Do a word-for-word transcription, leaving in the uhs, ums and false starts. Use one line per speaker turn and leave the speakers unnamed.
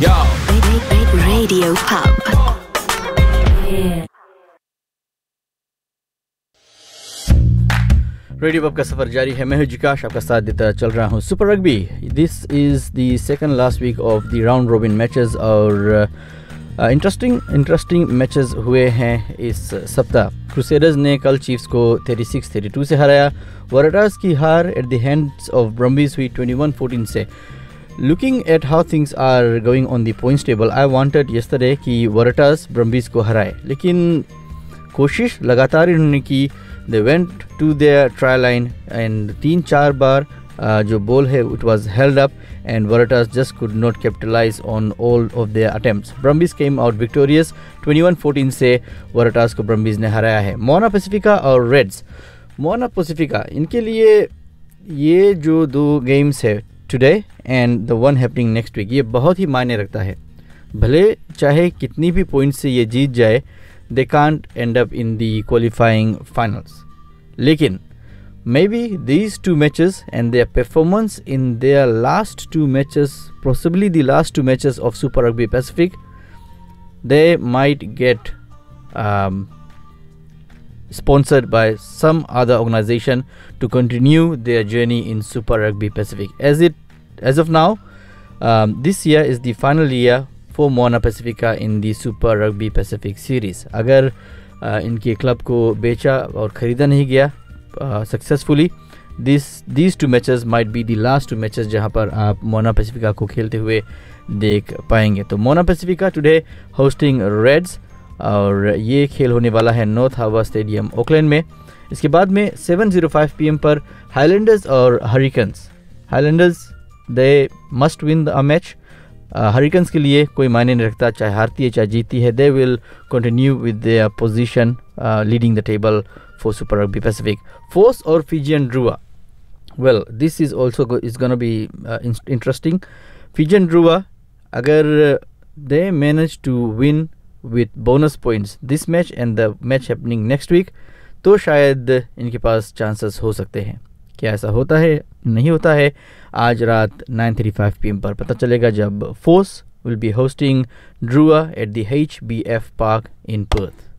Yo.
Radio Pub.
Radio pub का सफ़र जारी है। मैं हूं जिकाश, आपका साथ देता चल रहा हूं। Super rugby, this is the second last week of the round robin matches और इंटरेस्टिंग इंटरेस्टिंग मैचेस हुए हैं इस सप्ताह। क्रूसेडर्स ने कल चीफ्स को छत्तीस बत्तीस से हराया। वाराटास की हार एट द हैंड्स ऑफ ब्रम्बीज हुई इक्कीस चौदह से। Looking at how things are going on the points table, I wanted yesterday कि वाराटास ब्रम्बीज को हराए, लेकिन कोशिश लगातार इन्होंने की। They went to their try line and तीन चार बार uh, जो बॉल है it was held up and वाराटास just could not capitalize on all of their attempts. ब्रम्बीज came out victorious इक्कीस चौदह से वाराटास को ब्रम्बीज ने हराया है। मोना पैसिफिका और रेड्स, मोना पैसिफिका इनके लिए ये जो दो गेम्स है today and the one happening next week, ये बहुत ही मायने रखता है। भले चाहे कितनी भी पॉइंट से ये जीत जाए, they can't end up in the qualifying finals. Lekin maybe these two matches and their performance in their last two matches, possibly the last two matches of Super Rugby Pacific, they might get um, sponsored by some other organization to continue their journey in Super Rugby Pacific. As it as of now, um, this year is the final year for Moana Pacifica in the Super Rugby Pacific Series. अगर uh, इनके club को बेचा और ख़रीदा नहीं गया successfully, this these two matches might be the last two matches जहां पर आप मोना पैसिफिका को खेलते हुए देख पाएंगे। तो Mona Pacifica today hosting Reds और ये खेल होने वाला है नॉर्थ हार्बर स्टेडियम ऑकलैंड में। इसके बाद में सात ओ फाइव पी एम पर हाईलैंडर्स और hurricanes. Highlanders they must win the match. Hurricanes के लिए कोई मायने नहीं रखता चाहे हारती है चाहे जीतती है, they will continue with their position leading the table for super rugby Pacific. Force और Fijian ड्रूआ, well this is also is gonna be interesting. Fijian ड्रूआ अगर they manage to win with bonus points this match and the match happening next week, तो शायद इनके पास chances हो सकते हैं। क्या ऐसा होता है नहीं होता है, आज रात nine thirty five P M पर पता चलेगा जब force will be hosting ड्रूआ at the H B F park in Perth.